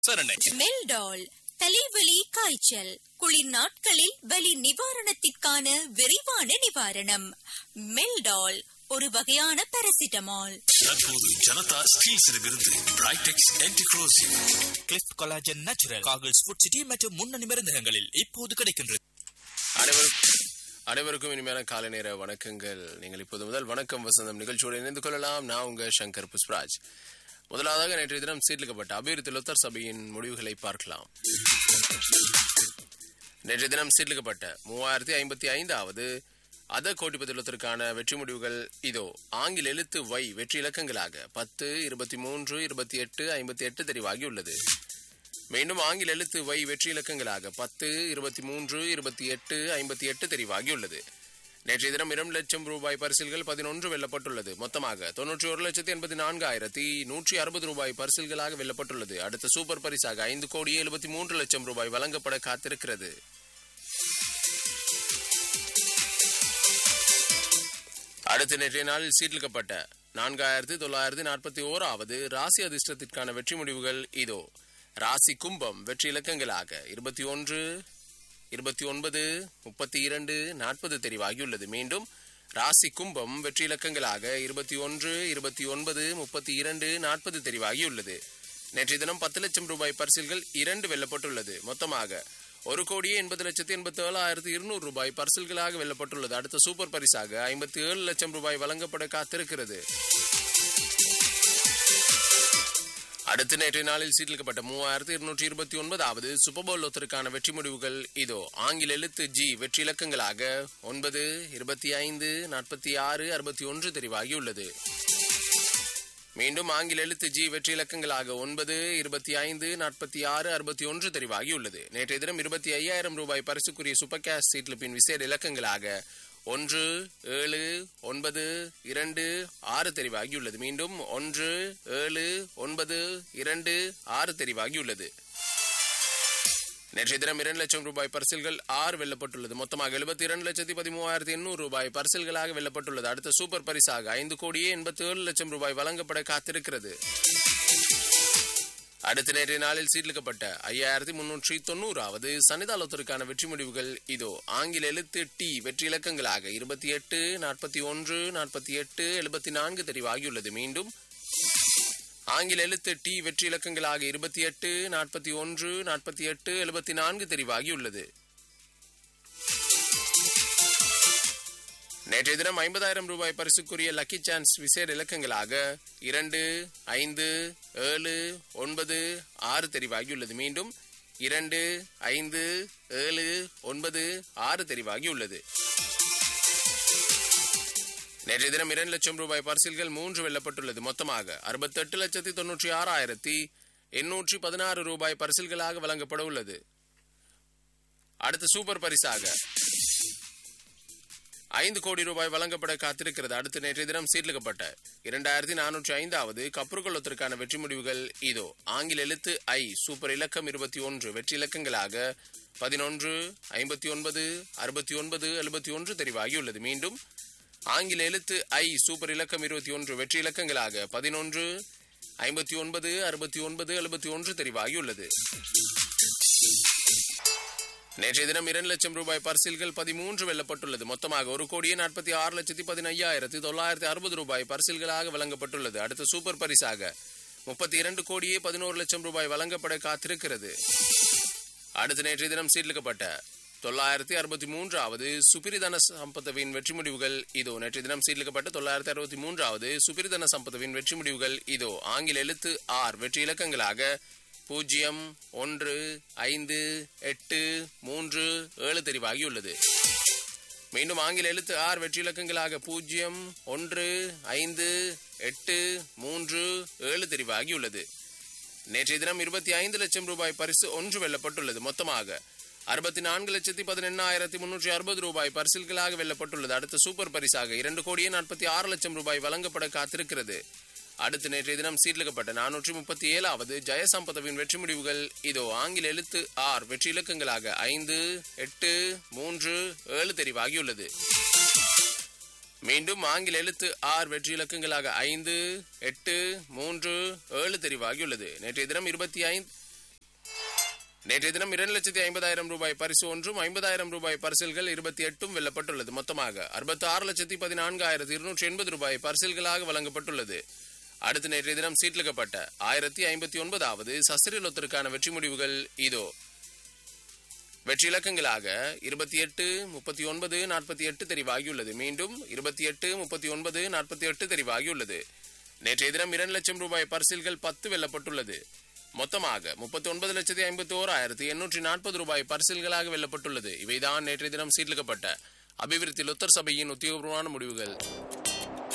சரணை. Meldal தலைவலி காய்ச்சல் குளிர் நாட்களில் வலி நிவாரணத்திற்கான விரைவான நிவாரணம். மெல்டால் ஒரு வகையான பாராசிட்டமால். தற்போது Janata ஸ்டீல்ஸிடமிருந்து பிரைடெக்ஸ் anticorrosive கிளிஃப்ட் collagen natural காகிள்ஸ் food city மற்றும் முன்னணி மருந்தகங்களில் இப்போது கிடைக்கின்றது. அனைவருக்கும் இனிமையான காலை நேர வணக்கங்கள். நீங்கள் இப்போது முதல் வணக்கம் வசந்தம் நிகழ்ச்சியோடு இணைந்து கொள்ளலாம். நான் உங்க சங்கர் புஷ்பராஜ். முதலாவதாக நேற்றைய தினம் சீர்லிக்கப்பட்ட அபிவிருத்தி லொத்தர் சபையின் முடிவுகளை பார்க்கலாம். நேற்றைய தினம் சீர்லிக்கப்பட்ட 3055வது அத கோடிபதி லொத்தருக்கான வெற்றி முடிவுகள் இதோ. ஆங்கில எழுத்து வை வெற்றி இலக்கங்களாக 10, 23, 28, 58 தெரிவாகியுள்ளது. மீண்டும் ஆங்கில எழுத்து வை வெற்றி இலக்கங்களாக 10, 23, 28, 58 தெரிவாகியுள்ளது. நேற்றைய தினம் 2 லட்சம் ரூபாய் பரிசில்கள் 11 வெல்லப்பட்டுள்ளது. மொத்தமாக 91,84,160 ரூபாய் பரிசில்களாக வெல்லப்பட்டுள்ளது. அடுத்த சூப்பர் பரிசாக 5,73 லட்சம் ரூபாய் வழங்கப்பட காத்திருக்கிறது. அடுத்த நேற்றைய நாளில் சீர்லிக்கப்பட்ட 4,941வது ராசி அதிர்ஷ்டத்திற்கான வெற்றி முடிவுகள் இதோ. ராசி கும்பம் வெற்றி இலக்கங்களாக 21, 29, 32, 40 தெரிவாகியுள்ளது. மீண்டும் ராசி கும்பம் வெற்றி இலக்கங்களாக 21, 29, 32, 40 தெரிவாகியுள்ளது. நேற்றைய தினம் 10 லட்சம் ரூபாய் பரிசில்கள் 2 வெல்லப்பட்டுள்ளது. மொத்தமாக 1,87,200 ரூபாய் பரிசில்களாக வெல்லப்பட்டுள்ளது. அடுத்த சூப்பர் பரிசாக 57 லட்சம் ரூபாய் வழங்கப்பட காத்திருக்கிறது. அடுத்த நேற்றைய நாளில் சீர்லிக்கப்பட்ட 3,229வது சூப்பர்போல் லொத்தருக்கான வெற்றி முடிவுகள் இதோ. ஆங்கில எழுத்து ஜி வெற்றி இலக்கங்களாக 9, 25, 46, 61 தெரிவாகியுள்ளது. மீண்டும் ஆங்கில எழுத்து ஜி வெற்றி இலக்கங்களாக 9, 25, 46, 61 தெரிவாகியுள்ளது. நேற்றைய தினம் 25,000 ரூபாய் பரிசுக்குரிய சூப்பர் கேஷ் சீட்லிப்பின் விசேட இலக்கங்களாக 1, 7, 9, 2, 6 தெரிவாகியுள்ளது. மீண்டும் 1, 7, 9, 2, 6 தெரிவாகியுள்ளது. நேற்றைய தினம் 2 லட்சம் ரூபாய் பரிசில்கள் 6 வெல்லப்பட்டுள்ளது. மொத்தமாக 72,13,800 ரூபாய் பரிசில்களாக வெல்லப்பட்டுள்ளது. அடுத்த சூப்பர் பரிசாக 5,87 லட்சம் ரூபாய் வழங்கப்பட காத்திருக்கிறது. அடுத்த நேற்றைய நாளில் சீர்லிக்கப்பட்ட 5,390வது சன்னிதாலத்திற்கான வெற்றி முடிவுகள் இதோ. ஆங்கில எழுத்து டி வெற்றி இலக்கங்களாக 28, 41, 48, 74 தெரிவாகியுள்ளது. மீண்டும் ஆங்கில எழுத்து டி வெற்றி இலக்கங்களாக 28, 41, 48, 74 தெரிவாகியுள்ளது. நேற்றைய தினம் 50,000 ரூபாய் பரிசுக்குரிய லக்கி சான்ஸ் விசேட இலக்கங்களாக 2, 5, 7, 9, 6 தெரிவாகியுள்ளது. மீண்டும் 2, 5, 7, 9, 6 தெரிவாகியுள்ளது. நேற்றைய தினம் 2 லட்சம் ரூபாய் பரிசில்கள் 3 வெல்லப்பட்டுள்ளது. மொத்தமாக 68,96,816 ரூபாய் பரிசில்களாக வழங்கப்பட உள்ளது. அடுத்த சூப்பர் பரிசாக 5 கோடி ரூபாய் வழங்கப்பட காத்திருக்கிறது. அடுத்து நேற்றைய தினம் சீர்லிக்கப்பட்ட 2,405வது கப்ருகொள்ளத்திற்கான வெற்றி முடிவுகள் இதோ. ஆங்கில எழுத்து ஐ சூப்பர் இலக்கம் 21 வெற்றி இலக்கங்களாக 11, 59, 69, 71 தெரிவாகியுள்ளது. மீண்டும் ஆங்கில எழுத்து ஐ சூப்பர் இலக்கம் 21 வெற்றி இலக்கங்களாக 11, 59, 69, 71 தெரிவாகியுள்ளது. நேற்றைய தினம் 2 லட்சம் ரூபாய் பரிசில்கள் 13 வெல்லப்பட்டுள்ளது. மொத்தமாக 1,46,15,960 ரூபாய் பரிசில்களாக வழங்கப்பட்டுள்ளது. அடுத்த சூப்பர் பரிசாக 32,11 லட்சம் ரூபாய் வழங்கப்பட காத்திருக்கிறது. அடுத்த நேற்றைய தினம் சீர்லிக்கப்பட்ட 963வது சுபிரிதன சம்பத்தவின் வெற்றி முடிவுகள் இதோ. நேற்றைய தினம் சீர்லிக்கப்பட்ட 963வது சுபிரிதன சம்பத்தவின் வெற்றி முடிவுகள் இதோ. ஆங்கில எழுத்து ஆர் வெற்றி இலக்கங்களாக 0, 1, 5, 8, 3, 7 தெரிவாகியுள்ளது. மீண்டும் ஆங்கில எழுத்து ஆர் வெற்றி இலக்கங்களாக 0, 1, 5, 8, 3, 7 தெரிவாகியுள்ளது. நேற்றைய தினம் 25 லட்சம் ரூபாய் பரிசு 1 வெல்லப்பட்டுள்ளது. மொத்தமாக 64,18,360 ரூபாய் பரிசில்களாக வெல்லப்பட்டுள்ளது. அடுத்த சூப்பர் பரிசாக 2,46 லட்சம் ரூபாய் வழங்கப்பட காத்திருக்கிறது. அடுத்து நேற்றைய தினம் சீர்லிக்கப்பட்ட 437வது ஜெயசம்பதவின் வெற்றி முடிவுகள் இதோ. ஆங்கில எழுத்து ஆர் வெற்றி இலக்கங்களாக 5, 8, 3, 7 தெரிவாகியுள்ளது. மீண்டும் ஆங்கில எழுத்து ஆர் வெற்றி இலக்கங்களாக 5, 8, 3, 7 தெரிவாகியுள்ளது. நேற்றைய தினம் நேற்றைய தினம் 2,50,000 ரூபாய் பரிசு ஒன்றும் 50,000 ரூபாய் பரிசில்கள் 28 வெல்லப்பட்டுள்ளது. மொத்தமாக 66,14,280 ரூபாய் பரிசில்களாக வழங்கப்பட்டுள்ளது. அடுத்து நேற்றைய தினம் சீட்லிக்கப்பட்ட 1059வது சஸ்திரலொத்திற்கான வெற்றி முடிவுகள் இதோ. வெற்றி இலக்கங்களாக 28, 39, 48 தெரிவாகியுள்ளது. மீண்டும் 28, 39, 48 தெரிவாகியுள்ளது. நேற்றைய தினம் 2 லட்சம் ரூபாய் பரிசில்கள் 10 வெல்லப்பட்டுள்ளது. மொத்தமாக 39,51,840 ரூபாய் பரிசில்களாக வெல்லப்பட்டுள்ளது. இவைதான் நேற்றைய தினம் சீட்லிக்கப்பட்ட அபிவிருத்தி லொத்தர் சபையின் உத்தியோகபூர்வமான முடிவுகள்.